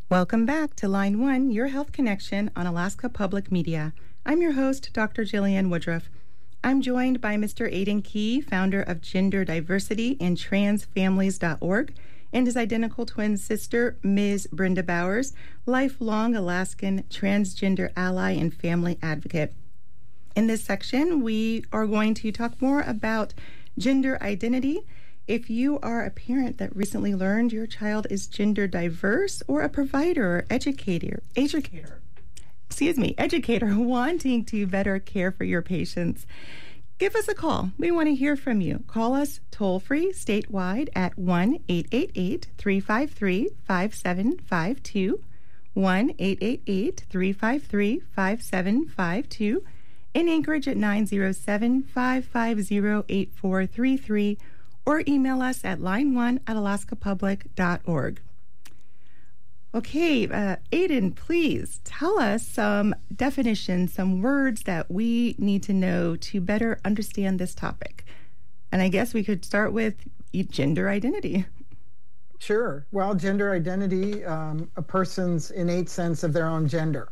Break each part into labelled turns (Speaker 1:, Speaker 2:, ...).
Speaker 1: Welcome back to Line 1, Your Health Connection on Alaska Public Media. I'm your host, Dr. Jillian Woodruff. I'm joined by Mr. Aidan Key, founder of Gender Diversity and TransFamilies.org, and his identical twin sister, Ms. Brenda Bowers, lifelong Alaskan transgender ally and family advocate. In this section, we are going to talk more about gender identity. If you are a parent that recently learned your child is gender diverse, or a provider or educator wanting to better care for your patients, give us a call. We want to hear from you. Call us toll-free statewide at 1-888-353-5752, 1-888-353-5752, in Anchorage at 907-550-8433, or email us at line1@alaskapublic.org. Okay, Aidan, please tell us some definitions, some words that we need to know to better understand this topic. And I guess we could start with gender identity.
Speaker 2: Sure. Well, gender identity, a person's innate sense of their own gender.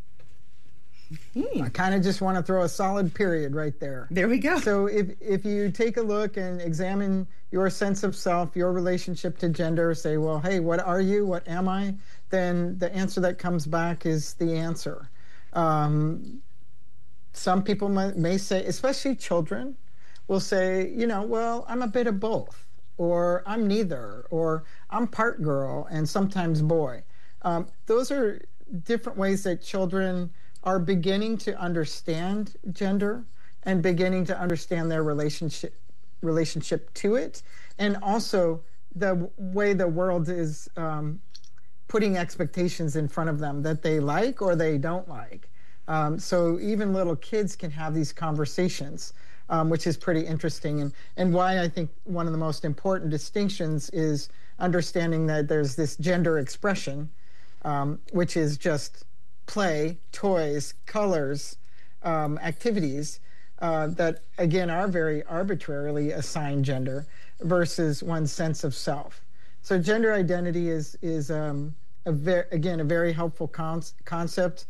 Speaker 2: I kind of just want to throw a solid period right there.
Speaker 1: There we go.
Speaker 2: So if you take a look and examine your sense of self, your relationship to gender, say, well, hey, what are you? What am I? Then the answer that comes back is the answer. Some people may say, especially children, will say, well, I'm a bit of both, or I'm neither, or I'm part girl and sometimes boy. Those are different ways that children are beginning to understand gender and beginning to understand their relationship to it, and also the way the world is putting expectations in front of them that they like or they don't like. So even little kids can have these conversations, which is pretty interesting, and why I think one of the most important distinctions is understanding that there's this gender expression, which is just play, toys, colors, activities that, again, are very arbitrarily assigned gender, versus one's sense of self. So gender identity is a very helpful concept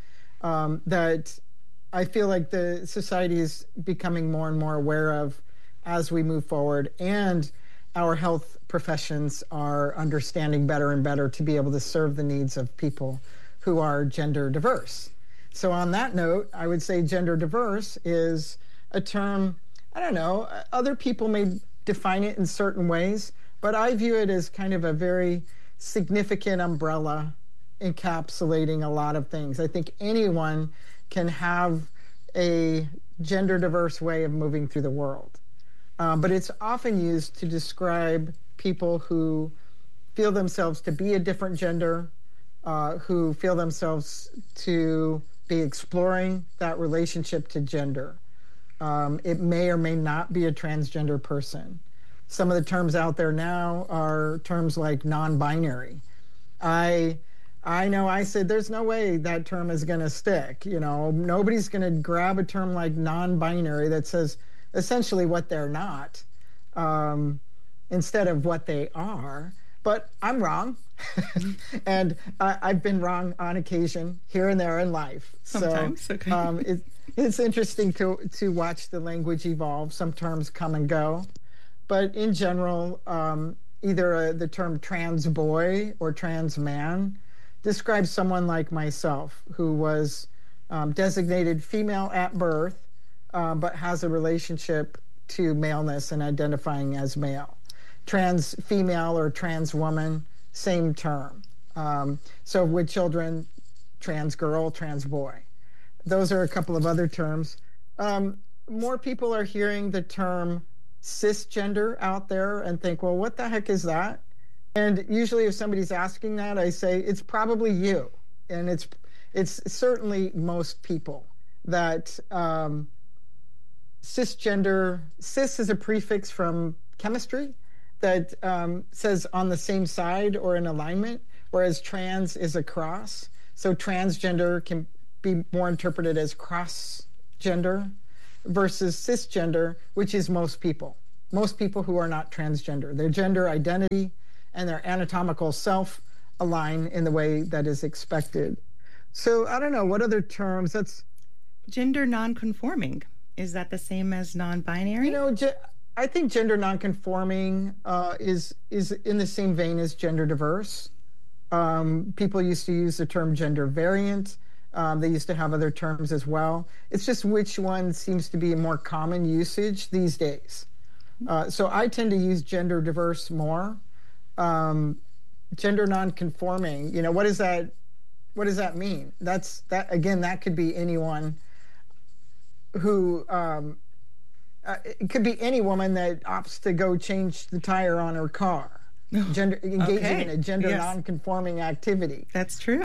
Speaker 2: that I feel like the society is becoming more and more aware of as we move forward, and our health professions are understanding better and better to be able to serve the needs of people who are gender diverse. So on that note, I would say gender diverse is a term, I don't know, other people may define it in certain ways, but I view it as kind of a very significant umbrella encapsulating a lot of things. I think anyone can have a gender diverse way of moving through the world. But it's often used to describe people who feel themselves to be a different gender, who feel themselves to be exploring that relationship to gender. It may or may not be a transgender person. Some of the terms out there now are terms like non-binary. I know I said there's no way that term is going to stick. Nobody's going to grab a term like non-binary that says essentially what they're not, instead of what they are. But I'm wrong. And I've been wrong on occasion here and there in life.
Speaker 1: Sometimes,
Speaker 2: so,
Speaker 1: okay.
Speaker 2: It's interesting to watch the language evolve. Some terms come and go. But in general, either the term trans boy or trans man describes someone like myself who was designated female at birth, but has a relationship to maleness and identifying as male. Trans female or trans woman, same term. So with children, trans girl, trans boy. Those are a couple of other terms. More people are hearing the term cisgender out there and think, well, what the heck is that? And usually if somebody's asking that, I say, it's probably you. And it's certainly most people that cisgender, cis is a prefix from chemistry that says on the same side or in alignment, whereas trans is a cross. So transgender can be more interpreted as cross-gender versus cisgender, which is most people who are not transgender. Their gender identity and their anatomical self align in the way that is expected. So I don't know what other terms. That's
Speaker 1: gender nonconforming. Is that the same as non-binary?
Speaker 2: I think gender nonconforming is in the same vein as gender diverse. People used to use the term gender variant. They used to have other terms as well. It's just which one seems to be a more common usage these days. So I tend to use gender diverse more. Gender nonconforming, what does that mean? That could be anyone who, it could be any woman that opts to go change the tire on her car, engaging in a gender nonconforming activity.
Speaker 1: That's true.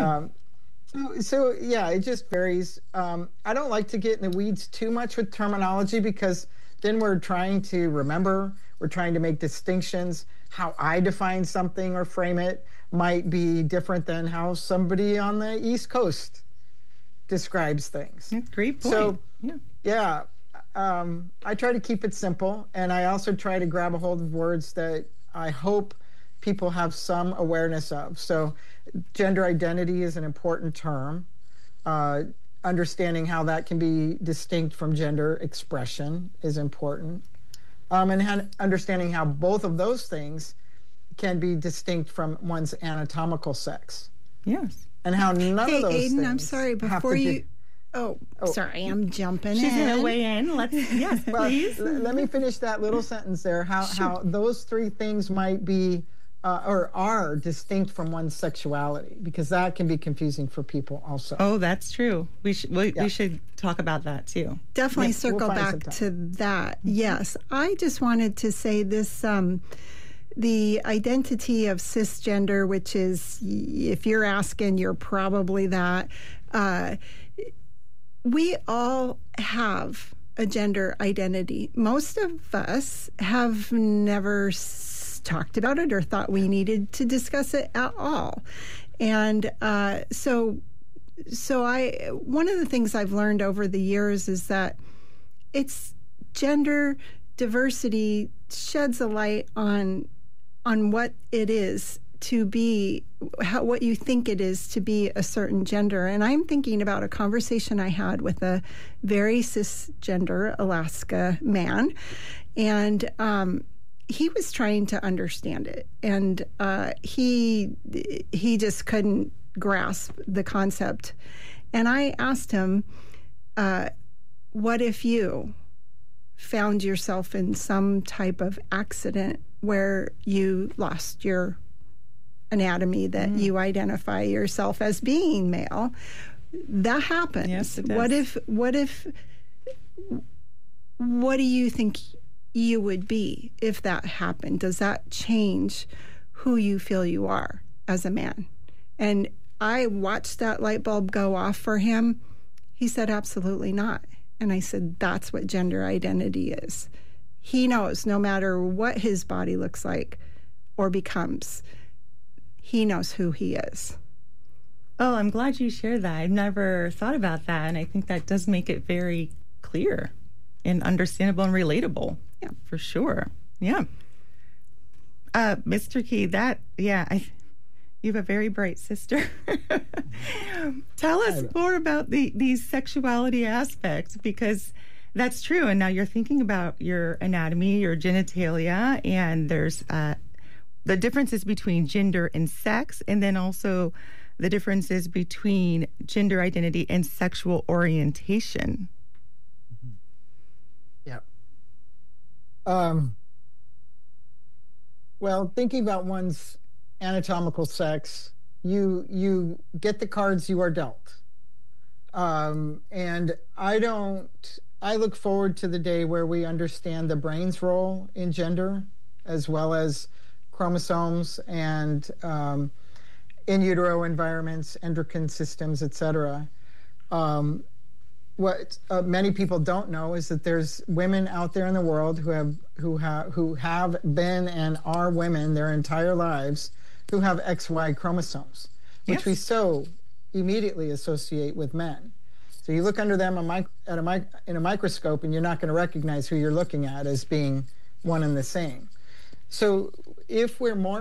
Speaker 2: So yeah, it just varies. I don't like to get in the weeds too much with terminology because then we're trying to remember, we're trying to make distinctions. How I define something or frame it might be different than how somebody on the East Coast describes things.
Speaker 1: That's a great point.
Speaker 2: So yeah, I try to keep it simple, and I also try to grab a hold of words that I hope people have some awareness of. So gender identity is an important term. Understanding how that can be distinct from gender expression is important. And understanding how both of those things can be distinct from one's anatomical sex.
Speaker 1: Yes.
Speaker 2: And how none of those
Speaker 3: Aiden,
Speaker 2: things.
Speaker 3: I'm sorry, before you... sorry, I'm jumping
Speaker 1: She's
Speaker 3: in.
Speaker 1: going to weigh in. Yes, please.
Speaker 2: Let me finish that little sentence there. How those three things might be or are distinct from one's sexuality, because that can be confusing for people also.
Speaker 1: Oh, that's true. We should talk about that too.
Speaker 3: Definitely circle back to that. Yes. I just wanted to say this, the identity of cisgender, which is, if you're asking, you're probably that. We all have a gender identity. Most of us have never talked about it or thought we needed to discuss it at all. And so one of the things I've learned over the years is that it's gender diversity sheds a light on what it is to be, what you think it is to be a certain gender. And I'm thinking about a conversation I had with a very cisgender Alaska man, and he was trying to understand it, and he just couldn't grasp the concept. And I asked him, what if you found yourself in some type of accident where you lost your anatomy that you identify yourself as being male? That happens.
Speaker 1: Yes, it does.
Speaker 3: What do you think you would be if that happened? Does that change who you feel you are as a man? And I watched that light bulb go off for him. He said, absolutely not. And I said, that's what gender identity is. He knows no matter what his body looks like or becomes, he knows who he is.
Speaker 1: Oh, I'm glad you shared that. I've never thought about that. And I think that does make it very clear and understandable and relatable. Yeah, for sure. Yeah. Mr. Key, you have a very bright sister. Tell us more about these sexuality aspects, because that's true. And now you're thinking about your anatomy, your genitalia, and there's the differences between gender and sex, and then also the differences between gender identity and sexual orientation.
Speaker 2: Well, thinking about one's anatomical sex, you get the cards you are dealt. And I look forward to the day where we understand the brain's role in gender, as well as chromosomes and in utero environments, endocrine systems, etc. What many people don't know is that there's women out there in the world who have been and are women their entire lives who have XY chromosomes, which we so immediately associate with men. So you look under them in a microscope, and you're not going to recognize who you're looking at as being one and the same. So if we're more